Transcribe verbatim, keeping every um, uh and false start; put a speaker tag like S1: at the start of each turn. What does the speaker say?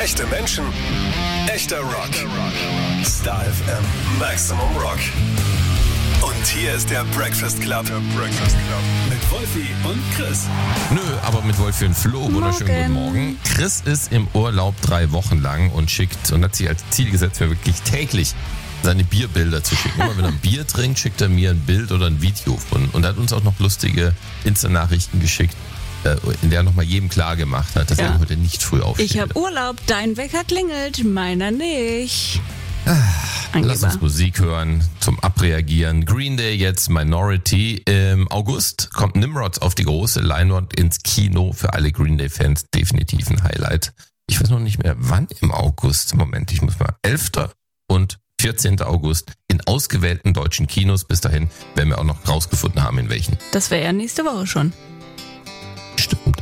S1: Echte Menschen, echter Rock. Star F M Maximum Rock. Und hier ist der Breakfast Club. Der Breakfast Club. Mit Wolfi und Chris.
S2: Nö, aber mit Wolfi und Flo. Wunderschönen guten Morgen. Chris ist im Urlaub drei Wochen lang und schickt und hat sich als Ziel gesetzt, mir wirklich täglich seine Bierbilder zu schicken. Immer wenn er ein Bier trinkt, schickt er mir ein Bild oder ein Video von. Und er hat uns auch noch lustige Insta-Nachrichten geschickt, in der er nochmal jedem klar gemacht hat, dass ja. er heute nicht früh aufsteht.
S3: Ich habe Urlaub, dein Wecker klingelt, meiner nicht.
S2: Ah, lass uns Musik hören zum Abreagieren. Green Day jetzt, Minority. Im August kommt Nimrod auf die große Leinwand ins Kino. Für alle Green Day-Fans definitiv ein Highlight. Ich weiß noch nicht mehr, wann im August. Moment, ich muss mal. elfter und vierzehnter August in ausgewählten deutschen Kinos. Bis dahin werden wir auch noch rausgefunden haben, in welchen.
S3: Das wäre ja nächste Woche schon.
S2: Stimmt.